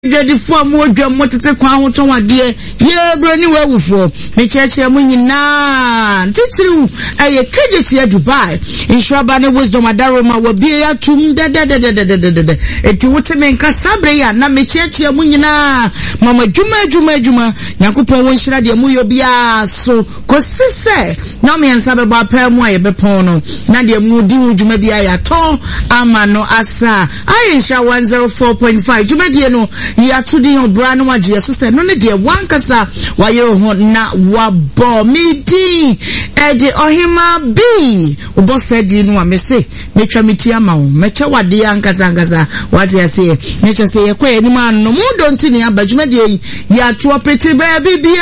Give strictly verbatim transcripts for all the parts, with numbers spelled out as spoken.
Jadi fo mo dwa mo tete kwa ho ton wade ye bro ni wawufo me cheche mo nyina titiriu eye kejeti ya Dubai insuraba ne wisdom adaro ma wabie ya tum de de de de de de de eti wote me nka sabre ya na me cheche mo nyina mama juma juma juma yakopon won hira de mo yo bia so kosise na me nsa be ba pa mo ye be pon no na de mu di juma bia ya ton ama no asa Aisha one oh four point five juma de no ya tudi on brand waje so say no ne de wankasa waye ho na wabo midi e de ohima bi obo said no amese metwa meti ama wo meche wade ankasa ankasa waje ase neche say ye kwa anim an no mu don't ni abadwuma de ya to peti ba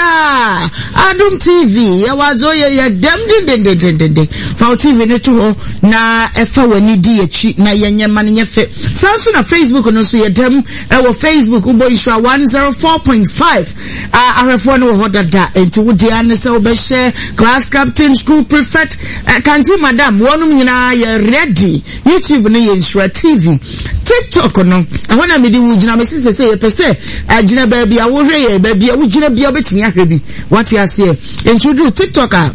bibia Adum T V ya wazo ye ye dem din din din din din fa T V ne to na efa wani di echi na yenye man nyefe sanso na Facebook no so ye dem e wo Facebook ubo isha one oh four point five ah arefo no ho dada enti wo dia ne se obehye class captain school prefect kanti madam wonum nyina ye ready YouTube ne ye Insura T V TikTok no ahona me di wugina me sise se ye pese agina ba bia wo hwe ye ba bia wugina bia obetimi ahwe bi what you say introduce TikTok a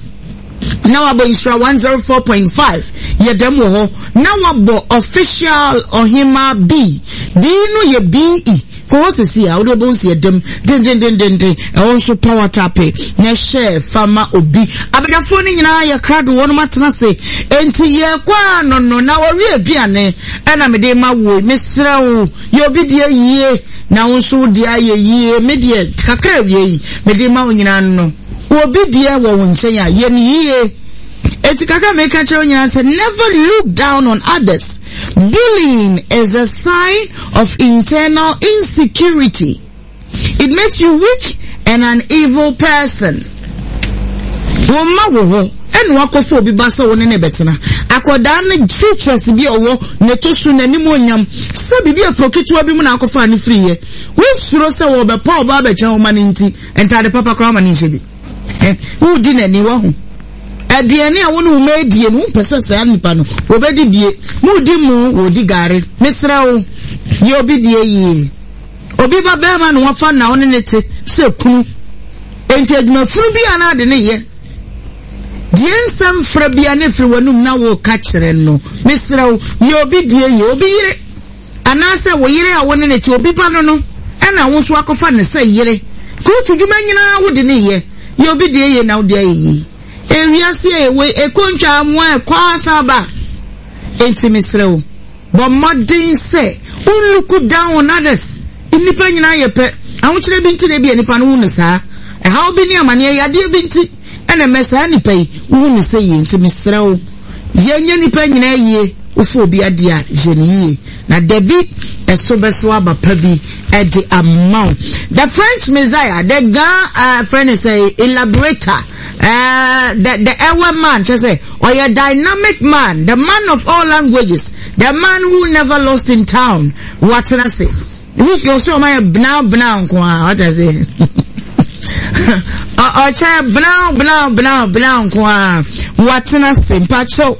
now abo Insura one oh four point five ye dem wo ho now abo official Ohima B B no ye B E ko sisi a wo bo si dem den den den den den e won power tap na share fama obi abedafo ni nyina ye crowd won matena se enti ye kwa no no na wo wi aduane e na me de ma wo mesra wo ye obi de yie na wo so de aye yie me de kakra wi yi me de ma wo nyina no obi de wo wo nchen ya ye ni yie eti kaka me ka che nyina say never look down on others. Bullying is a sign of internal insecurity. It makes you weak and an evil person. Woma wo ho enu akofo obi ba se woni ne betena akoda na features bi owo ne to su na nim onyam se bibi aprokitu abi mu na akofo ani free ye we suro se wo be pa oba be chen wo mani nti entade papa kwa mani nche bi eh wo di na ni wo ho adiani a wonu medie no pese sa nipa no obedi bie mu di mu odi gare mesra wo ye obi die yi obi ba be ma no wafa na woni nete se kunu enti aduma furu bi ana de ne ye die nsam fra bia ne firi wanum na wo ka kire no mesra wo ye obi die yi obi yire ana se wo yire a woni nete obi pa no no ana wo so akofa ne se yire ko tuduma nyina wo de ne ye ye obi die yi na wo de yi ewiase ewe ekontwa amwa kwa saba enti misrew but modern say look down on others inipa nyina yepe awuchire binti na bia nipa no hu saa e ha obi ni amane yade binti ene mesa nipa yi hu ni say enti misrew yenye nipa nyina yie ufu obi ade a jeni na debi esobeso abapa bi e the amount the French Messiah the guy uh, friend is a elaborator uh the the ever man just say or a dynamic man, the man of all languages, the man who never lost in town. What can I say? If you show my bnao bnao kwa what I say or cha bnao bnao bnao bnao kwa what can I say pacho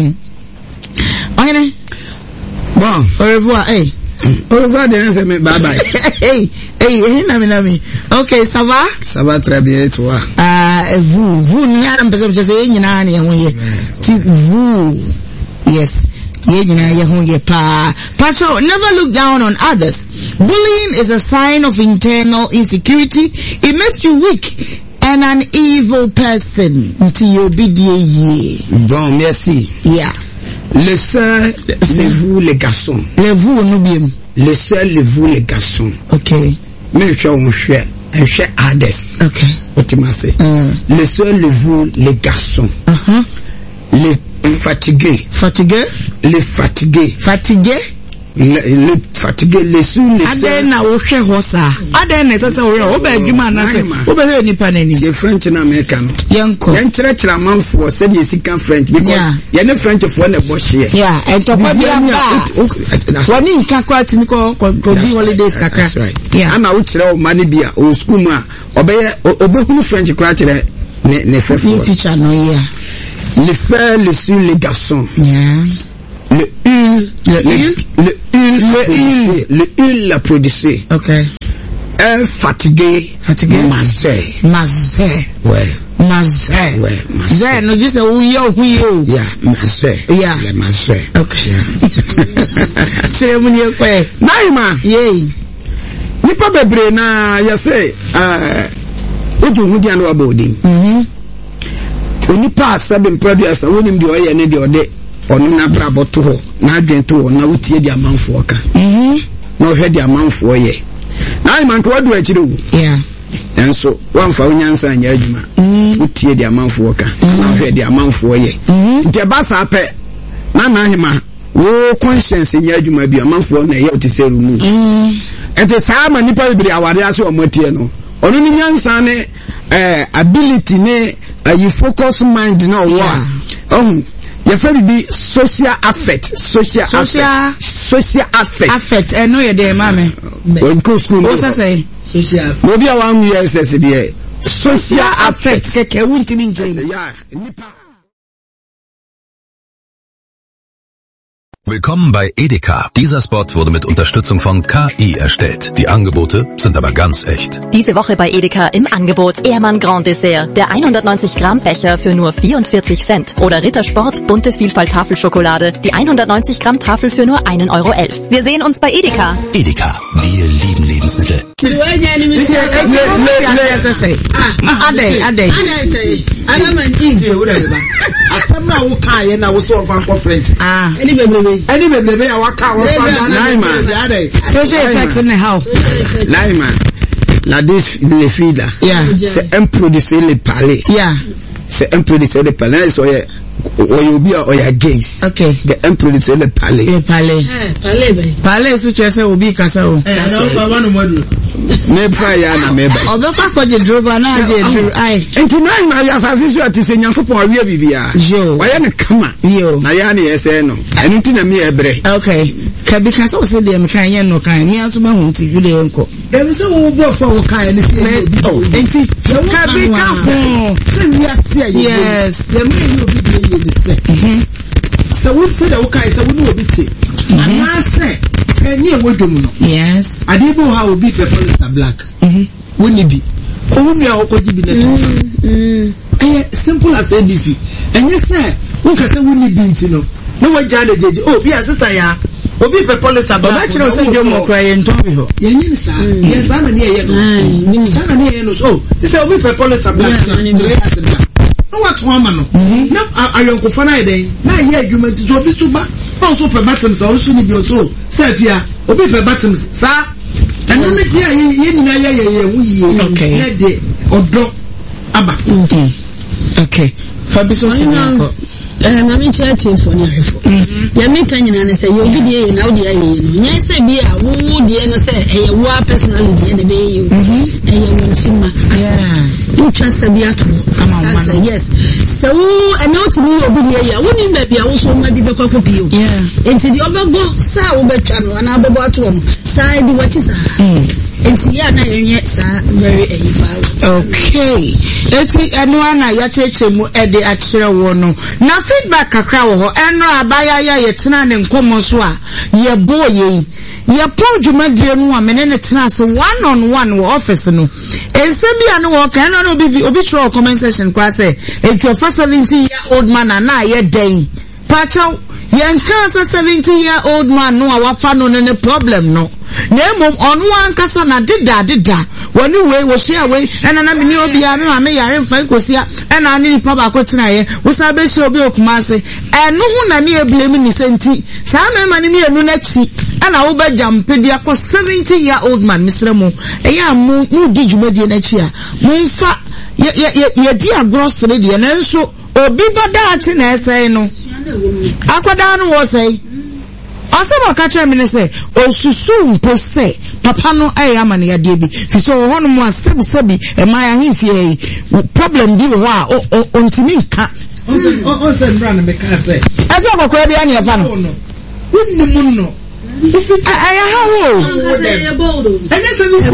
okay bon au revoir hey au revoir de me bye bye hey hey nami nami okay ça va ça va très bien et toi ah vous vous ni adam pese pese ye nyina na ye ho ye ti vous yes ye nyina ye ho ye pa pacho never look down on others. Bullying is a sign of internal insecurity. It makes you weak and an evil person until you be ye. Bon merci. Yeah. Le seul, c'est vous les garçons. Le vous, nous bien. Le seul, le vous les garçons. Ok. Mais je suis un chien, un chien Hades. Ok. Otimase. Mm. Le seul, le vous les garçons. Uh-huh. Les fatigués. Fatigués? Les fatigués. Fatigués? Le, le fatigué, les sous, les sous. Adena oche hosa. Adena sasa ore oba adwuma na se. Oba he nipa nani. C'est French na American. Yanko. Yan tire tire man for say you speak French because you know French for na bosh here. Yeah, and to pa bia ba. Wani nka kwa timi ko ko di holidays kakra. That's right. Yeah. Ana wo tire o mani bia o school mu a obeye obehunu French kwa tire ne ne fefo. Teacher no yeah. Le frère, le sur les garçons. Yeah. Le il, le il, le il, le il, le il l'a produit. Ok. Un fatigué, fatigué. Mazé. Mazé. Ouais. Mazé. Ouais. Mazé. No, just a ouyo, ouyo. Yeah, mazé. Yeah. Le mazé. Ok. Chérémonie quoi? Naima. Yay. Nipa bebre na ya say eh ojo hudi anu abodi. Mhm. Onipa asabe producer wonim de oye ne de ode onu na brabo to ho na adwen to ho na wotie de amanfo ka. Mhm. Na ohwe de amanfo ye. Na man ko wadu akire wu. Yeah. Enso wamfa onyansa anya adwuma. Wotie de amanfo ka. Na ohwe de amanfo ye. Nti ba sa pe na na hima wo conscience nya adwuma bi amanfo na ye otiseru mu. Mhm. Ente sama nipa bibiri aware ase o motie no. Onu ni nyansa ne eh ability ne you focus mind na wo a. Oh, you feel be social affect, social social affect. Social affect. Affect. Eh no ye dey mama. When go school. What say? Social affect. Maybe I want you S S D. Social affect. Keke wunti mi nje. Yeah, nipa. Willkommen bei Edeka. Dieser Spot wurde mit Unterstützung von K I erstellt. Die Angebote sind aber ganz echt. Diese Woche bei Edeka im Angebot Ehrmann Grand Dessert. Der hundertneunzig Gramm Becher für nur vierundvierzig Cent. Oder Rittersport bunte Vielfalt Tafelschokolade. Die hundertneunzig Gramm Tafel für nur ein Euro elf. Wir sehen uns bei Edeka. Edeka. Wir lieben Lebensmittel. Ade, ade. Asamna wo kan ye na wo so fa French. Ah. Any bebrebe. Any bebrebe ya waka wo so da na. Social effects in the house. Naima. La dis le fida. Yeah. C'est un produit le palais. Yeah. C'est un produit le palais so ye oyobi or ya gays. Okay. The un produit le palais. Le palais. Eh, palais be. Palais su chese obi kasa o. Eh, na wo ba no modu. Me pa ya na me ba. Obekwa ko je droba na je dru ai. Enti na ya asase so ati se nyankopon awie bibia. Yo. Wa ye ne kama. Yo. Na ya ne yese no. Enu ti na me ebre. Okay. Ka bi kasa o se de me kan ye no kan ni aso ba hu ti ju de enko. Dem se wo bo fa wo kan ni se obi. Oh, enti ka bi ka ho. Se wi ase aye. Yes. Dem ni obi de ye ni se. Mhm. Se wo se de wo kan se wo ni obi ti. Ana se enye wo dom no. Yes. Adibo ha obi pe Mr Black. Mhm. Woni bi. Ko wumi a okoji bi na to. Mm. Eh simple as A B C. Enye se wo ka se woni bi nti no. No wa jana jeje. Oh bi asesa ya. Obi pe Mr Black. Oba chiro se de mo kra ye nto bi ho. Ye nyi sa. Ye sa na ne ye no. Sa na ne ye no. Oh, this obi pe Mr Black. Three as that. No what one man no. Na ayonkofa na ye den. Na ye adwuma nti obi tuba. No so pe batem sa o so ni bi o so. Safia. Obi pe batem sa. And then the year you know, okay, or Abba. Okay, Fabiso. Eh, mami chati for ni afo. Ya me kan nyina na say you be dey na odi aye no. Nya say bi a wo dey na say eh wo personality na be you. Eh ya wonchima. Yeah. You trust be ato. Yes. So and now to me obi dey ya. Wo ni ba bi a wo so ma bi be kwakọ bi o. Yeah. Enti di obego sa wo betwa no na obego ato mo. Sa di wachi sa. Enti ya na yenye sa very eyiba. Okay. Eti enu ana ya cheche mu ede akire wo no. Na feedback kakra wo ho eno abaya ya yetena ne nkomo so a ye boye ye po dwumadie no a mene ne tena se one on one wo office no ensem bia no wo kan no obi obi throw comment section kwa say it's your first seventy year old man na ye den pacho yen kan seventy year old man no a wafa no ne problem no na mom onu ankasa na dida dida woni we wo share we ena na me ni obi a me ma me yare mfa ikosia ena ni pa ba ko tena ye wo sa be shi obi okumase enu hu na ni eblemi ni senti sa me ma ni enu na chi ena wo ba jampe dia ko seventy year old man misre mo e ya mu mu di djumadi na chi a mu mfa ye ye ye di agrosere de na nso obi bada achi na ese no akwada no wo sei Asaba kacha mi nese osusu mpose papa no aye amane yade bi fi so ho no mu asebi sebi e ma ya hinfie yi problem bi wo a ontimi nka on on se brand me ka say ase akokora bi anya fa no wonni mu no aya ha wo anya se mi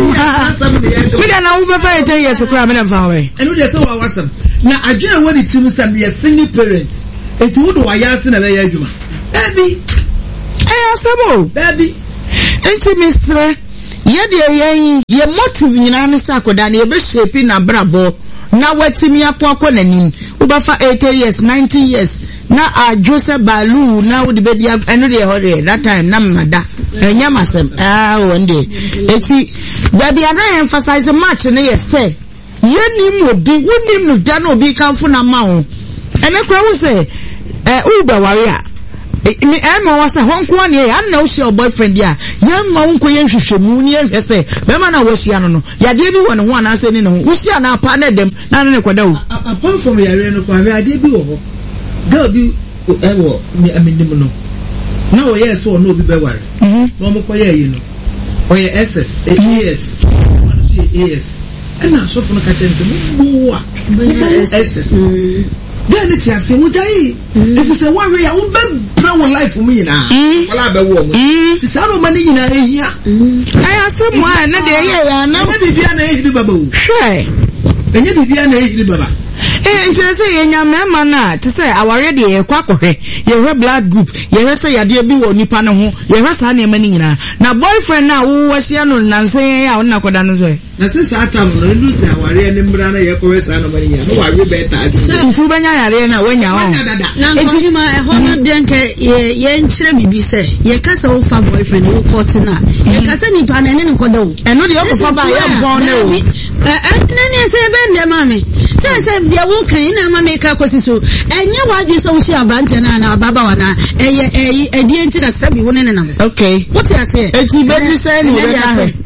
mi da na wo be fa ten years kura me na fa we enu de se wa wasam na adwena woni tim sam ye single parent eti wo do wa ya se na be ya adwuma ebi eh asemo daddy enti misre ye de yen ye motive nyina ne sakoda na ye be shape na brabo na watimi akwa nanim ubafa eighty years ninety years na a Joseph Balu na wo de be dia eno de hore that time na mada enya masem ah one day eti baby ana emphasize match na ye say ye nim obi wonim no da na obi kanfo na ma wo ene kwa wo say eh uba ware a me em wa say honko ane ya na wo share boyfriend ya ye ma wo ye nhwehwemu ni ehwe say be ma na wo share no no ya de bi wo ne ho ana say ni ne ho wo share na pa na dem na ne kwada wo apart from yare no kwa ade bi wo ho girl bi ewo mi aminim no na wo yes wo no bi be ware mhm no mo ko ye yi no o ye ss as one see as and na so for no ka chente mo wo a ss then it has say wutai if you say one way I will be pro life for me na wala be wo mo ti sa no mani nyina ehia ai asem wa na de ye ya na bibia na ehiri baba wo hwe enye bibia na ehiri baba eh nti say ye nya mema na ti say aware de ye kwa kohwe ye we blood group ye we say yade bi wo nipa ne ho ye we sa na mani nyina na boyfriend na wo wahia no nansen ya wo na koda no so na se sa atam no ndu se aware ne mbra na ye ko sa na mani nyina no wa we beta ntu banya yare na wanya ho na nti ma e ho no de nke ye ye nkyere bibi se ye kasa wo fa boyfriend wo court na ye kasa nipa na ne ne koda wo eno de ko fa ba ye bon ne o eh na ne se be ndem ame se se de wo kan na ma make akosi so enye wadwe so wo shi abante na na baba wana eye eye edie nti na sabi wo ne ne nam okay what you say eti be di say no be ka he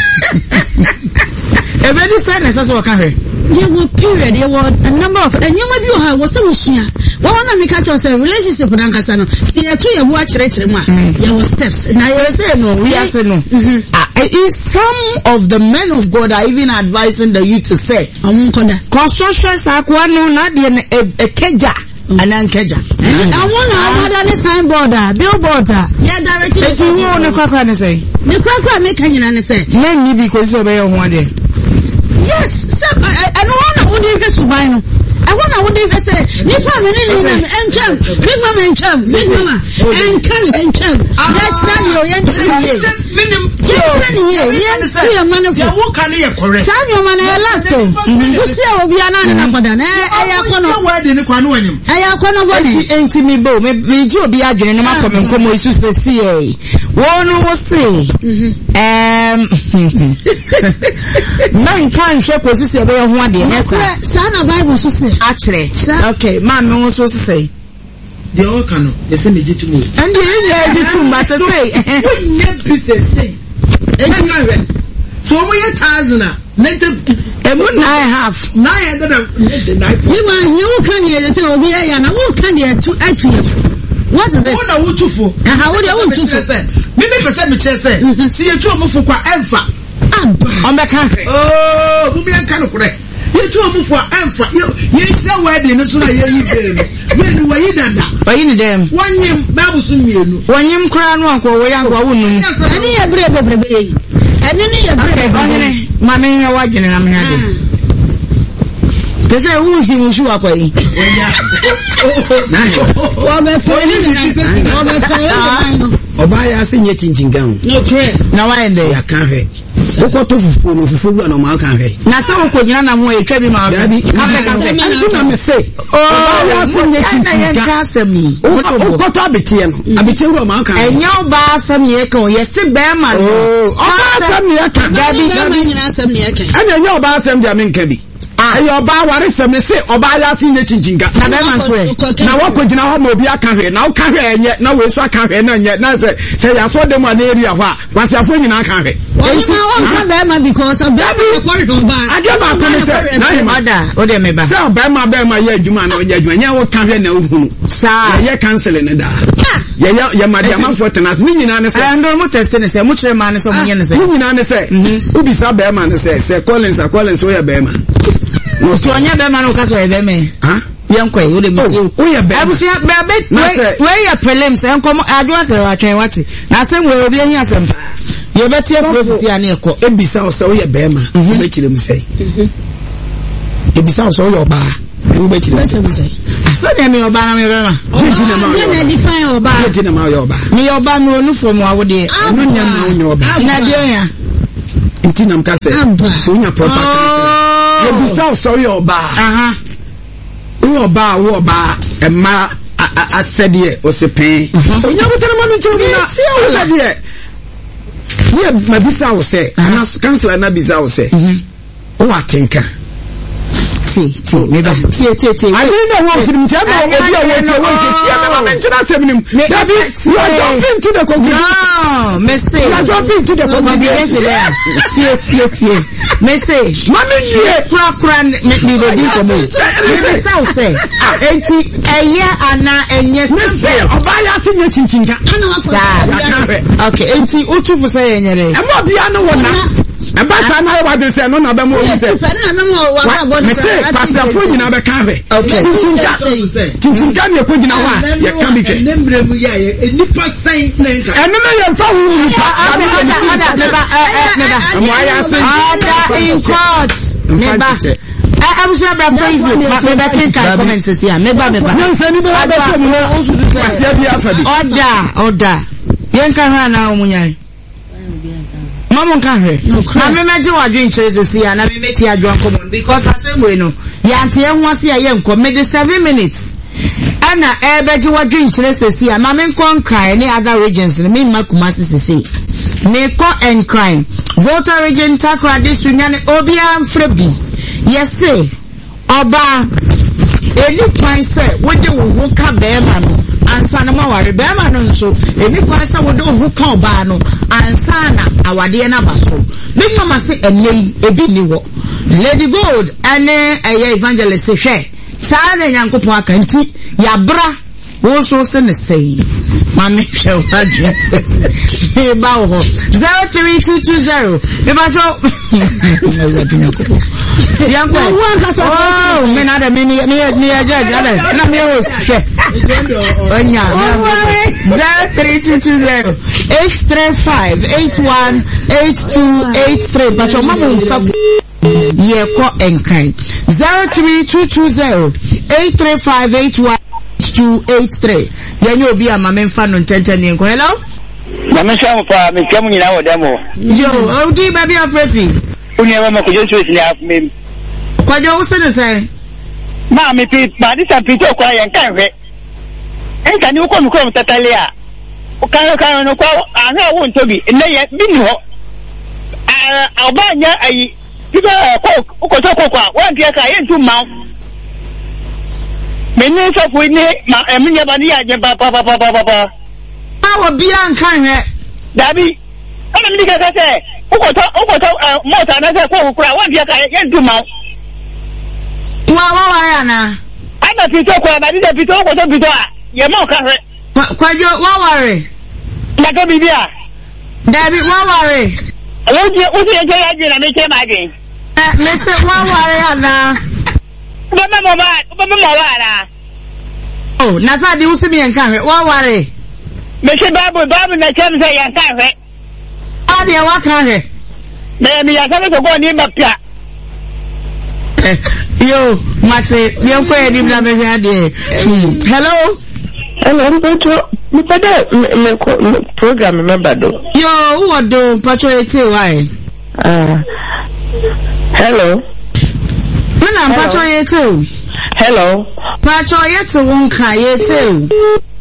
e be di say na so ka he there were period there were a number of and you might be ha was so shia wa wana me catch us relationship na nkasa no see ya to ya bu a kire kire mu a there were steps na you say no we are say no ah some of the men of God are even advising the youth to say amunkoda construction sakwa no na de e keja anankeja I want to order the signboard billboard yeah directly eti wo ne kwakwa ne say ne kwakwa me kanyina ne say na ni bi ko so be yo ho ade yes so I no wanna wo dey hwesu ban no I wanna wo dey hwese ni fa me ne ni enchem big mama enchem big mama enchem enchem that's not your enchem minim yes ni here yes you man of ya wo kan ye correct san your man last o wo se obi ana na koda na e ya kono wa de ni kwa no anyim e ya kono body enti mi bo me ji obi adwene ne makom nkomo isu se see wo no wo se em man kan hwe position be ho ade nesa sana bible so se actually okay man me wo so say de o kan no be se meji tumo and the area de tum but say ne business say e kan we so mo ye thousand a net e mo nine half nine hundred and nine you man you can ye say obi ya na wo kan ye to atu what is this what are you for aha wo de wo tu for me me pese me chere say si ye tu omufo kwa emfa on the country oh bu mi anka no kore ye tu omufo emfa ye hira wedding no so na ye yi be no we ni wayi dada wayi ni dem wanyim babu so mienu wanyim kra no akwa wo ya gwa wonum ani ye bre bebre be yi ani ni ye bre onyene ma me hwa wadwene na me ade tese wu hi mu shu akwa yi wa be po ni na wa be po oba ya se nye chinchinga ho no cre na wa ende ya kan hwe woko to fufu no fufu no ma kan hwe na se wo ko nyina na mo e twa bi ma dabi ka be ka be antu na me se oba ya se nye chinchinga ka semi woko to abetie no abetie wo ma kan enya oba asem ye ka ye se be ma no oba asem ye ka dabi dabi nyina asem ne ye ka anya enya oba asem dia men ka bi ayo oba ware sem ne se oba ya se nye chinchinga na be ma so e na wako gina ho ma obi aka hwe na wo ka hwe enye na we so aka hwe na enye na se se ya so dem na area ho a kwasiafo nyina aka hwe enti na won sa be ma because of that be corridor ba ajo ba ko ne se na him ada o de me ba se be ma be ma ye adwuma na o ye adwuma nya wo ka hwe na ohunu sa ye cancel ne da ye ye ma dia ma for tenas ni nyina ne se ando mo test ne se mo kire ma ne so mo nye ne se ni nyina ne se ubi sa be ma ne se se Collins Collins o ye be ma no so anya be ma no ka so ye be me ha yankwa you dey move o ye be abusia be be we ya prelim se enkom adwa se wa twen wati na sem we obi ahia sem ye betie process ya na ekọ ebisa o se o ye be ma be kire mu sei ebisa o se o ye oba Ubechiri. So dem me oba na me be ma. Tinti na ma. Na define oba. Tinti na ma yo oba. Me oba me onu from wa wo de. Onu nya na onyo oba. Na de onya. Tinti na mka se. So nya property. Ye bisa sorry oba. Aha. Wo oba wo oba emma asede o se pen. Onya botana ma nti obi na. Asede. Ye mabisa wo se. Ana councilor na bisa wo se. O wa tinka. Ti ti me ba ti ti ti I didn't want to tell me what you want to wait to see me mention that seven David you are jumping to the conclusion no me say you are jumping to the conclusion ti ti ti me say mami ye kra kra me me do bi ko me me say o say enti eye ana enye say oba ya se nye chinchinka ana wa so okay enti utu fu say enyere e mo bia no wona eba sa na wa de say no na be mo o say na me mo wa bo me say pastor fo nyina be ka hwe okay chinchinka chinchinka ne ko nyina wa ye ka bi ke nembre mu ya ye nipa sai na nka eno me ye fa hu nipa ada ada neba eh neba mo aya say ada in court neba eh am sure by Facebook me be kin kan comment see am meba meba no say ni be ba say ni o su du asia bi afadi order order yen kan ha na omunyan Mama nka hwe na me meje wadwe nkyere si ya na me meti adwan common because asem we no ya nte ye ho ase ya ye nko me de seven minutes ana e beje wadwe nkyere si ya na me nko nkran ni other regions no me makuma sisi me ko enkran voter region Takra district nyane obia mfrebi yes say oba eni kwan se wode wo ho ka be ma no ansa na maware be ma no nso eni kwan se wode wo ho ka oba no ansa na awade na baso me mama se enei ebi ni wo Lady Gold ane eye evangelist hwe saa na nyankopon aka nti ya bra wo so se ne sei mami hwe wa Jesus e ba wo zero three two two zero e ba so yanko oh me na da me ni ni ni aja ada na me host hwe onya zero three two two zero eight three five eight one eight two eight three but your mama will stop ye ko enkan zero three two two zero eight three five eight one two eight three yenye obi ama memfa no ntenten ni nko hello mama shamu pa me kemu nyina wo demo yo odi baby afrefi uni aba ma ko jesu ni afme kwajo wo se ne sai ma me pi ba di sa pi to kwa yen kan hwe enka ni ko mi ko mtatale a o kan kan no kwa aha wo ntobi ne ye bi ni ho a obanya ayi bi ba ko ko to ko kwa wan pia ka yen tu ma meni so fu ni ma eminya ba ni ya je ba ba ba ba ba ba awo bia nkan hwe dabi ana mi ka se uko to uko to mota na se ko kura wan pia ka yen tu ma wa wa wa ya na ana pito ko ba di de pito ko to pito a ye mo ka hwe kwajo wa ware na ka bibia dabi wa ware o je o je je ya je na me che ma je eh me se wa ware ana ba ma mo ba ba ma mo ba na oh na sa di usimi nkan hwe wa ware me se babu babu na chem se yan kan hwe ade wa kan hwe me mi ya sa ko ni ma pia yo mate bien ko edi bla me ade hello hello mbeto mi pada me program member do yo wo do pacho ete why ah hello na pacho ete hello pacho ete won ka ete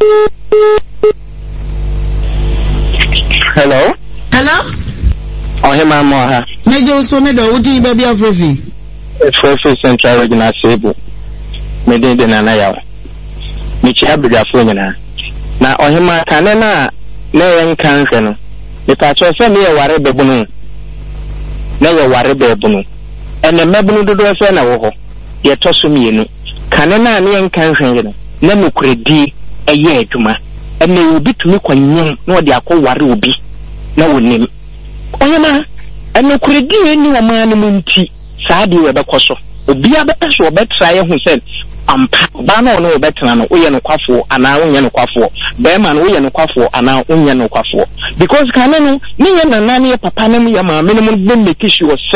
hello hello oh he ma mo ha mejo so me do udi baby afrefi Efrefi Central Regional Sable. Me de de na na yawo. Me chi abidafo nyina. Na ohima kane na na yen kan hwe no. Me pa cho se me ye ware bebunu. Na ye ware bebunu. Ene mebunu dodo se na wo ho. Ye toso mienu. Kane na na yen kan hwe no. Na nukredi eye aduma. Ene obi tumi kwanyem na odi akọ ware obi. Na wonim. Ohima ene kredi eni wo ma no munti. Saadi we bekoso obi abeso obetra ye hu sen ampa ba na ono obetra no oye no kwafo ana onye no kwafo be ma no oye no kwafo ana onye no kwafo because kana no ni ye nana ne papa ne mu ya ma me no be make sure say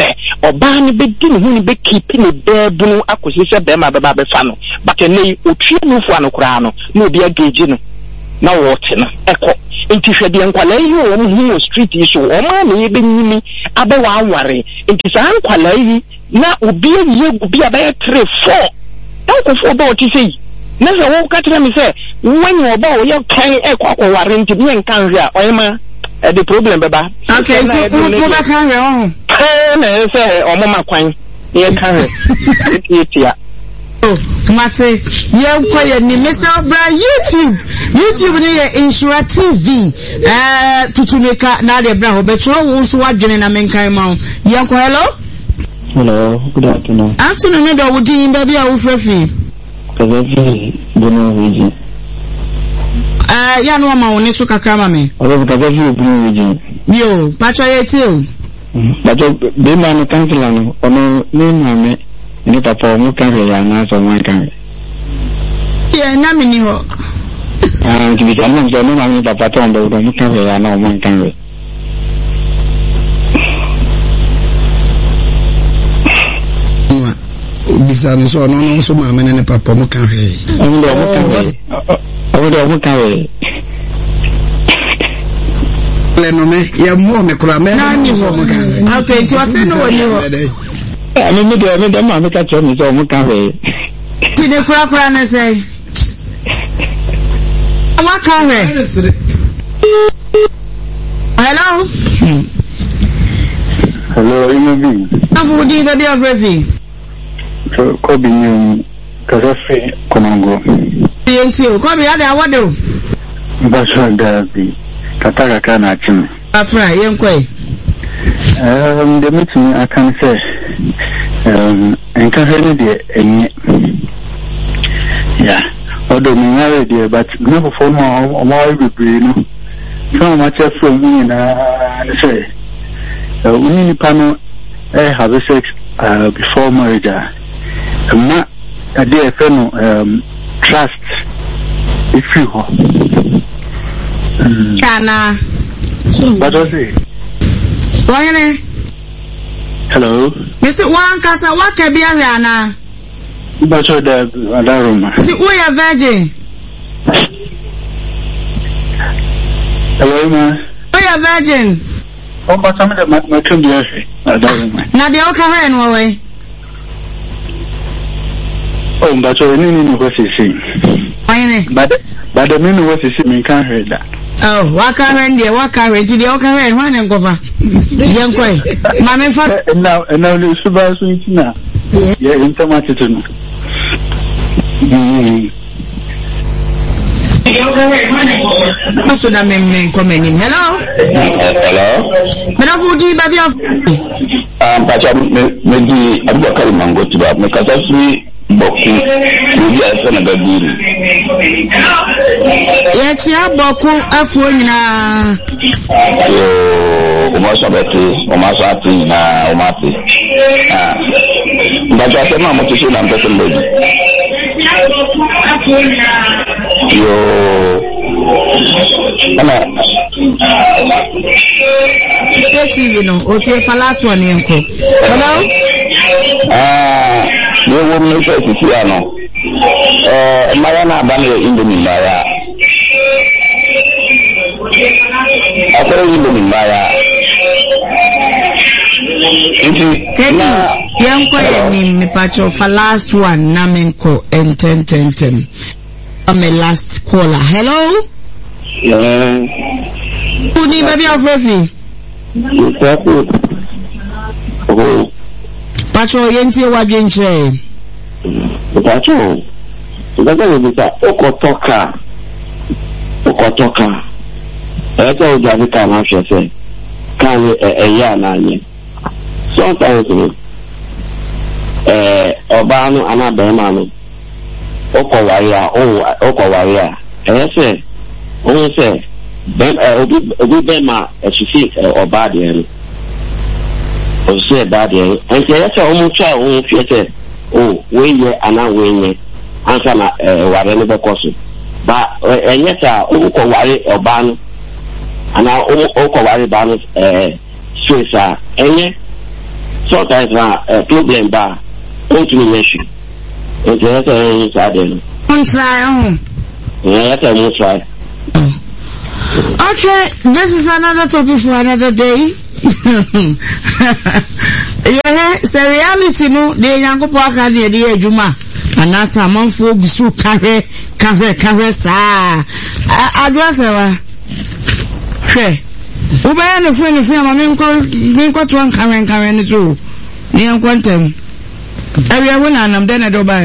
ọba ni be di ne hu ni be keep ne bebu akosi se be ma be ba be fa no but nei otwe no fu anokra no na obi agage no na wote no ekọ enti hwede nkwala yi o mu hu street yi so o ma na ye be nyimi abe wa anware enti sa nkwala yi na obi ye obi abe three four don't go for about to see. Never walk at me say, when you about your can echo warranty me and can hear, or am the problem, Baba? Okay, so go back on. I say, or Mama Quine, you can hear. Oh, Mate, you're quiet, Mister O'Brien, YouTube, YouTube near Insura T V, uh, Putumeka, Nadia Brown, but you also watching in a mankind mount. Yanko, hello? Hello, good afternoon. Afternoon, I would do baby, I will free. Kazafi, Bono region. Uh, Yano Maunis Kakama me. Although Kazafi, Bono region. Yo, Pacha too. But the man can't learn, or no, no, mammy, no papa, no carry, and answer my carry. Yeah, Namino. And to be done, no mammy, papa, and no carry, and no one carry. Bisani so no no so mama ne papa mo kan hwe. Omo do mo kan hwe. Omo do mo kan hwe. Le no me ya mo me kura me na ni mo kan hwe. Okay, ti wase no woni ho. Ani mi do me do ma me ka cho mi so mo kan hwe. Ti ne kura kura na say. Wa kan hwe. Hello? Hello, Imobi. Afu di baby of Refi. So, Kobe ni Kazafi Konongo. Yenti o Kobe ade awado. Basho dabi. Kataka kana chimi. Afra yenkwe. Um the meeting I can say um enka hele de enye. Yeah. Odo mi ngare de but no for no o ma bebre no. So much from me na say. Uh, we need to have sex uh, before marriage. Ma a dear friend, um, trust if you ho. Kana. What was it? Why? Hello. Mister One Casa, what can be a Rihanna? But so the other room. We are virgin. Hello, ma. We are virgin. Oh, but some of them my two years. Now the okay no way. Oh, but so any know what you see. Why? But but the meaning what you see me can't hear that. Oh, what can there? What can read the okay one and go over. Young boy. Mamma for and now and now the super sweet now. Yeah, in tomato to know. Maso na men come in. Hello? Hello? Madam Fudi, baby of Um, Pacha, maybe Abubakar Mango to that. Make us see Boku. Maybe I send a baby. Yes, ya Boku, a phone na. So, Omasa Betty, Omasa Ati, na Omati. Ah, but I said, Mamma, to see I'm better lady. Yo. Yes, you know, or take a last one, Yanko. Hello? Ah, you won't make it to Piano. Uh, Mariana Banner in the Maya. I tell you, in Maya. Kenny, Yanko, me patch of a last one, Namenko, and ten ten ten. I'm a last caller. Hello? Yeah. Who need baby of Refi? Oh. Pacho Yenti Wagenche. Pacho. That's what Okotoka. Okotoka. That's how you can actually say. Can we a year sometimes, eh, Obano and Abemano. Okowaria, oh, Okowaria. I say, oh, say, Ben, uh, Obi Bema, as you see, or bad, or say bad, and say, that's almost try, oh, if you say, oh, win ye, and I win ye, answer, uh, whatever the question. But, and yes, uh, Okowari or Ban, and now Okowari Ban, uh, Swiss, uh, and ye, sometimes na problem ba o tumi measure o tẹ ẹ sẹ ẹ sa de no on try on ẹ sẹ mo try. Okay, this is another topic for another day. Yeah, it's a reality no. The young people are the idea Juma. And that's a month for Bisu Kare, Kare, Kare, sa. Address her. Hey, Uba and the friend of him, I mean, got one Karen, Karen, too. Near Quantum. Every one, and I'm then at Dubai.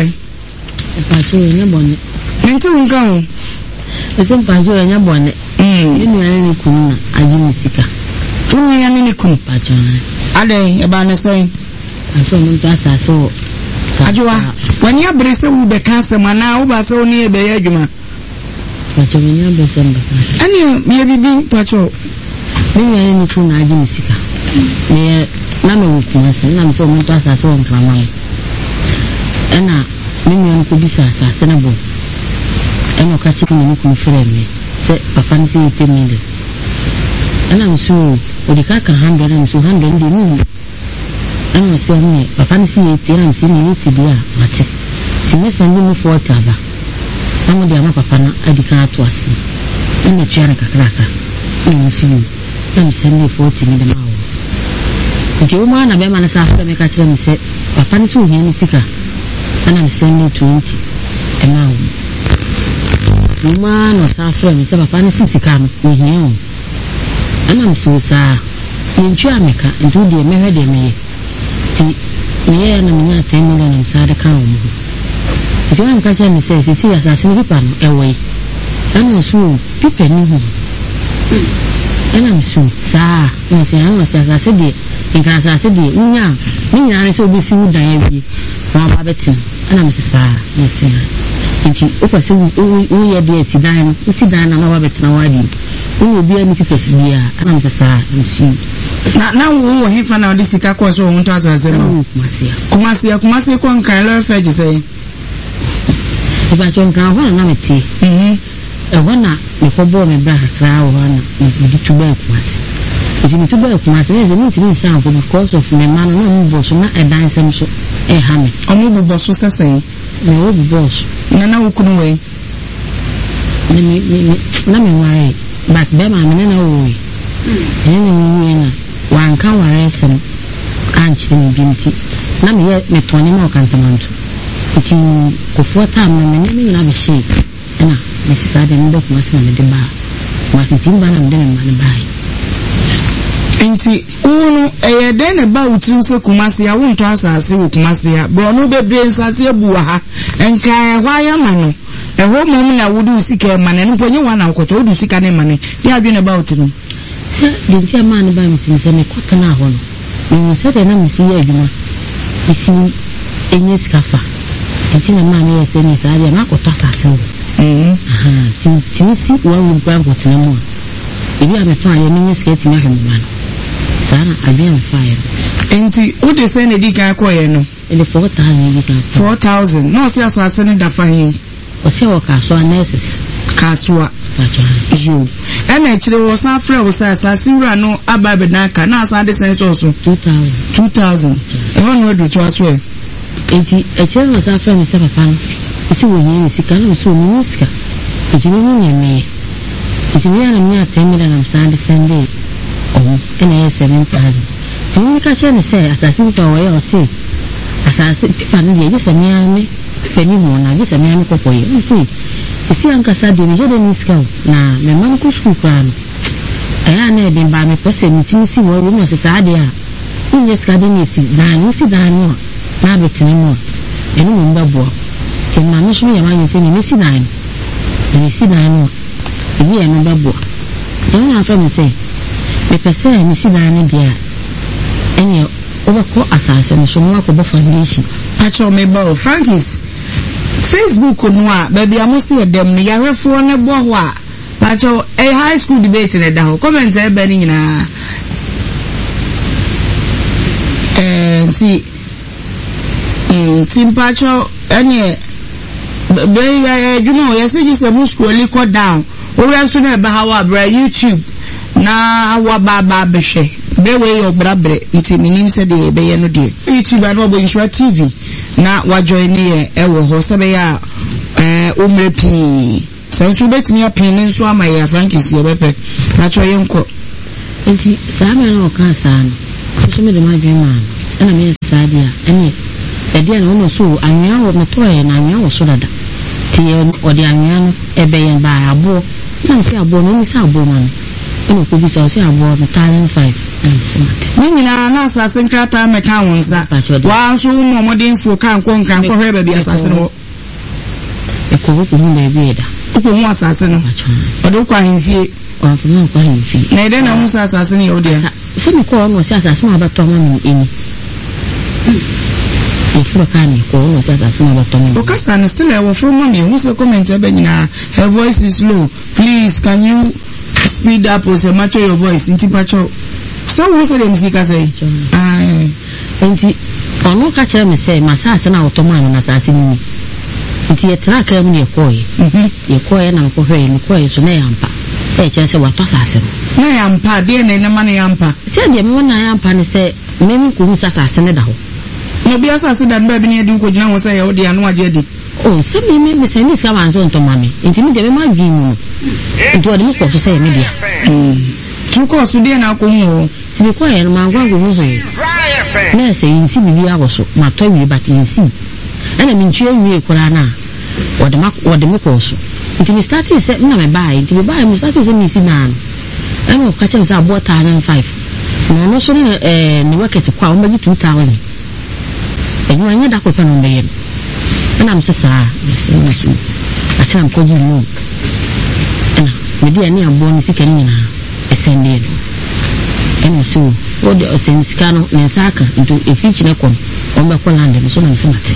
Into Uncle. It's impossible in your bonnet. You know, any kuna, I didn't sick. You know, any kun, Pachon. Are they about the same? I saw Montas, I saw. Ajua, when you brace with the cancer, man, now was so near the Eduma. Pacho, when you're December. And you may be Pacho. Maybe any kuna, I didn't sick. May Nano with myself, and so Montas, I saw in Clamai. And now, many could be assassinable. And no catching me, couldn't friend me. Say, Papa, see you pay me. And I'm so, with the caca hundred and two hundred in the moon. And I say, me, Papa, see you pay and see me if you are, Mate. To me, send me for Taba. I'm with the Ama Papa, I declare to us. In the chair, a cracker. You see you. And send me forty in the mouth. If you want a beman as after me catch them, say, Papa, is so here, sicker. And I'm sending twenty. And now. Man was after me, some fancy come with him. And I'm so sorry. In Jamaica, and do the American me. Me and I'm not ten million inside the cow. If you want to catch me, says, you see, as I see people away. And I'm so people knew him. And I'm so sorry. No, say, I was as I said, because I said, yeah, me and I so be seen every one Babbitt. And I'm so sorry, no, say. Nti opa se wo ye de sidan no sidan na ma betena wadi wo obi ani pepesi bia anam se sa am si na na wo wo hefa na odi sika ko so wo nto azase ma kumasia kumasia kumasia ko nkan lo fe je say e ba chon kan ho na meti mhm e wona me ko bo me bra kakra wo na me di tuba kumasia e di tuba kumasia e ze no ti ni san ko because of me man no mo bo so na e dan sem so e ha me omo bu bo so sesen me wo bu boss nana ukunu we na me na me ware but be ma me na wo ni ni ni na wan kan ware sem anchi ni binti na me ye me toni ma kan tamanto ti ko fota ma me ni na be shi na me sisa de ndo kuma sina me de ba ma si timba na me de ma na bai Inti unu eye de ne ba utrim se kumasi ya wonto asase wo kumasi ya bro no bebre nsase abuwa ha enkan hwa ya ma no e ho mom na wudu sika ma ne npo nye wana akoto wudu sika ne ma ne ya adwene ba utrim se de ntia ma ne ba mi tin se me kwata na ho no mi se de na mi si ya adwuma isi enye sika fa nti na ma me se ni sa ya na akoto asase wo mhm aha tin tin si wa wu gwa akoto na mo ebi a me to aye mi sika ti me hwe ma no Sana again fire. Enti o de say na di kan ko ye no. Ele four thousand di kan. four thousand. No se asase ne da fa hin. O se o ka so nurses. Kasua. Jo. E na chire wo san fra wo sa asase wura no aba be na ka na asan de sen so so two thousand. two thousand. E ho no do to aso e. Enti e chire wo san fra mi se papa no. Isi wo yin sika no so ni sika. Enti ni ni me. Enti ni ana mi atem mi da na san de sen de. Oh, and I seven thousand. So we catch and say, assassin for away or say, assassin, people, just a man, penny one, just a man for you. You see, you see, Uncle Sadie, you didn't miss cow. Now, my mom could school crown. I am a been by me person, see what we must say, Adia. You just got in this, then you see that more. Rabbit anymore. And you remember, can my mission, you say, you see nine. And you see nine. And you remember, don't have to say. Me pese ni si dan ni dia enye obako asase no so mo akobo foundation pacho me bo Frankis Facebook no a baby amosi edem ni yarefo ne bo ho a pacho a high school debate ne da ho comment e be ni nyina eh ti eh ti pacho enye be ya jumo yesi ji se mu school liko down o re so na be ha wa bra YouTube na wa baba behwe Brewe your brabre, it's a minim said the Bayano dear. YouTube and Obo Ishra T V. Now, what join near Ewo Hosabaya, eh, Umre P. Since you bet me a peninsula, my Frank is your weapon. That's why you uncle. And Simon or Cassan, so made my dream man, and I mean, Sadia, and yet, a dear woman so, I knew of my toy and I knew so that Tion or the Anian, a bay and buy a bow, and say a bow, no miss a bowman. And if we say a bow, the talent five, and smart. Meaning, an assassin cat time accounts that one so more than for can't conquer forever the assassin. A cook who may be there. Who wants assassin? Or do quite easy. Or for no quite easy. Nay, then I was assassin, oh dear. Some call was assassin about Tom in. If you can call was assassin about Tom. Because I'm still a for money. Who's a comment? Her voice is low. Please, can you speed up or say match your voice in Tipacho? So who's the music I say? Ah, and for no catcher me say, my assassin out of man assassin me. It's a track of your coy. Your coy and for her in coy to Nayampa. Eh, just what assassin. Nayampa, dear Nana Maniampa. Tell them when I am pan say, maybe couldn't assassin it out. No be assassin that baby near Duke now say, oh, dear, no, Jedi. Oh, some me may send this come on to mammy. Intimidate my view. It was the to say media. Two course to dear now come to be quiet, my one will move away. Nurse, in Sibia also, my toy, but in sea. And I mean, cheering me, Corana, or the Mac or the Mocoso. Until we started, said, no, I buy, until we buy, we started in Missy Man. I know catching us about thousand five. No, no, so, eh, the work is a pound, maybe two thousand. And you are not that on the end. And I'm so sorry, I said, I'm calling you. And maybe I need a bonus, you can send it. And so, what the same scan of Nesaka into a feature on the Colanda, so I'm smart.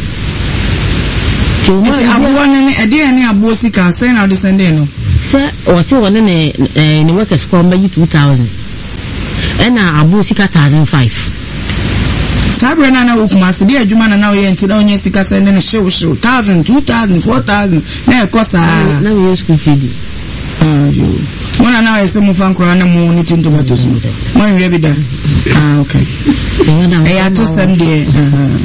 I'm one a day and a bossika, saying I'll descend in. Sir, or so one in a workers from maybe two thousand. And a bossika thousand five. Sabrina must be a Jumana now until only Sika send in a show show thousand, two thousand, four thousand. Now, of course, I know you school feeding. Ah, you. One an hour is some of Uncle Anna Moon eating tomatoes. One baby done. Ah, okay. I had to send the.